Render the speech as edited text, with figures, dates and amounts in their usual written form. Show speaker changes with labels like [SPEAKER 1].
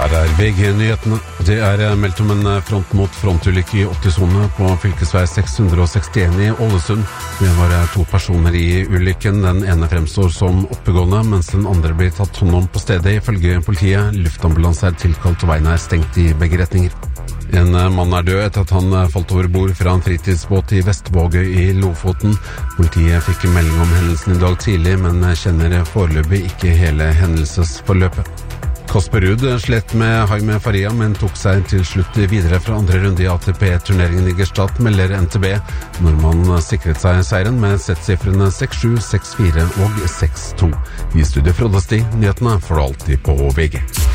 [SPEAKER 1] Her VG-nyhetene. Det meldt om en front mot frontulykke i 80-sone på fylkesvei 661 i Ålesund. Det var 2 personer i ulykken. Den ene fremstår som oppegående, mens den andre blir tatt hånd om på stedet. Ifølge politiet, luftambulanse tilkalt og veien stengt i begge retninger. En mann død etter at han falt over bord fra en fritidsbåt i Vestvågøy i Lofoten. Politiet fikk melding om hendelsen i dag tidlig, men kjenner foreløpig ikke hele hendelsesforløpet. Kasper Ruud slet med Jaime Faria, men tok seg til slutt videre fra andre runde i ATP-turneringen i Gstaad, melder NTB. Nordmannen sikret seg seieren med settsifrene 6-7, 6-4 og 6-2. I studio Frode Sti, nyhetene får du alltid på VG.